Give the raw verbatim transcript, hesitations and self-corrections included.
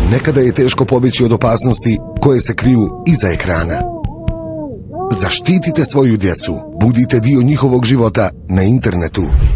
Nekada je teško pobjeći od opasnosti koje se kriju iza ekrana. Zaštitite svoju djecu, budite dio njihovog života na internetu.